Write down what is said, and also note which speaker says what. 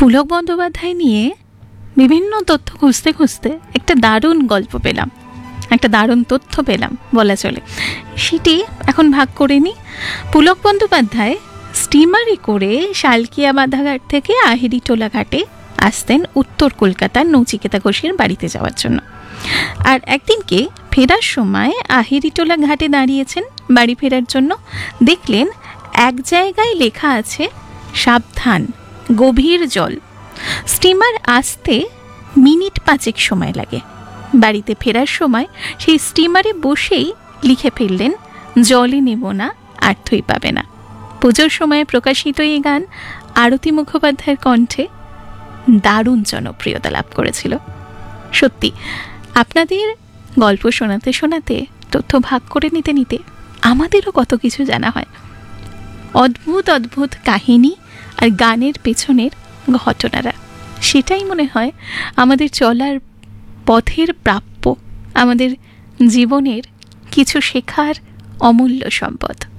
Speaker 1: পুলক বন্দ্যোপাধ্যায় নিয়ে বিভিন্ন তথ্য খুঁজতে খুঁজতে একটা দারুণ গল্প পেলাম, একটা দারুণ তথ্য পেলাম বলা চলে। সেটি এখন ভাগ করে নিই। পুলক বন্দ্যোপাধ্যায় স্টিমারে করে শালকিয়া বাঁধাঘাট থেকে আহিরিটোলা ঘাটে আসতেন উত্তর কলকাতার নচিকেতা ঘোষের বাড়িতে যাওয়ার জন্য। আর একদিনকে ফেরার সময় আহিরিটোলা ঘাটে দাঁড়িয়েছেন বাড়ি ফেরার জন্য, দেখলেন এক জায়গায় লেখা আছে সাবধান, গভীর জল। স্টিমার আসতে মিনিট 5 সময় লাগে। বাড়িতে ফেরার সময় সেই স্টিমারে বসেই লিখে ফেললেন জলে নেব না, আর্থই পাবে না। পুজোর সময় প্রকাশিত এই গান আরতি মুখোপাধ্যায়ের কণ্ঠে দারুণ জনপ্রিয়তা লাভ করেছিল। সত্যি আপনাদের গল্প শোনাতে শোনাতে, তথ্য ভাগ করে নিতে নিতে আমাদেরও কত কিছু জানা হয়। অদ্ভুত অদ্ভুত কাহিনী আর গানের পেছনের ঘটনারা, সেটাই মনে হয় আমাদের চলার পথের প্রাপ্য, আমাদের জীবনের কিছু শেখার অমূল্য সম্পদ।